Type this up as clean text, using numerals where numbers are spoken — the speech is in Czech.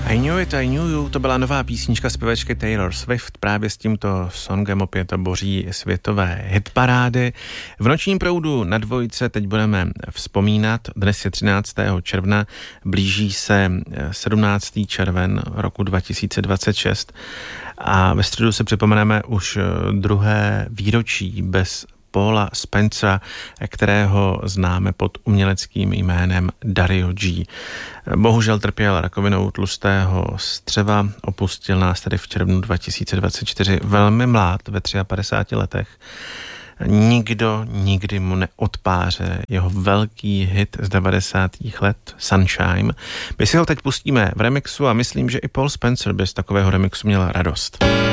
I Knew You, to byla nová písnička zpěvačky Taylor Swift, právě s tímto songem opět boří světové hitparády. V nočním proudu na Dvojce teď budeme vzpomínat, dnes je 13. června, blíží se 17. červen roku 2026 a ve středu se připomeneme už druhé výročí bez Paula Spencera, kterého známe pod uměleckým jménem Dario G. Bohužel trpěl rakovinou tlustého střeva, opustil nás tady v červnu 2024 velmi mlád, ve 53 letech. Nikdo nikdy mu neodpáře jeho velký hit z 90. let Sunshine. My si ho teď pustíme v remixu a myslím, že i Paul Spencer by z takového remixu měl radost.